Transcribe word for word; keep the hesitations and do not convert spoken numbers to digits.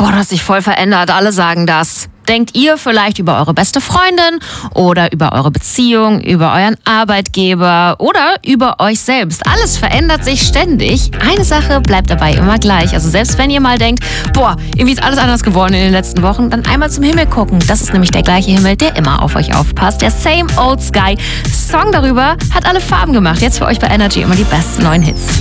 Boah, du hast dich voll verändert, alle sagen das. Denkt ihr vielleicht über eure beste Freundin oder über eure Beziehung, über euren Arbeitgeber oder über euch selbst? Alles verändert sich ständig. Eine Sache bleibt dabei immer gleich. Also selbst wenn ihr mal denkt, boah, irgendwie ist alles anders geworden in den letzten Wochen, dann einmal zum Himmel gucken. Das ist nämlich der gleiche Himmel, der immer auf euch aufpasst. Der Same Old Sky. Song darüber hat alle Farben gemacht. Jetzt für euch bei Energy immer die besten neuen Hits.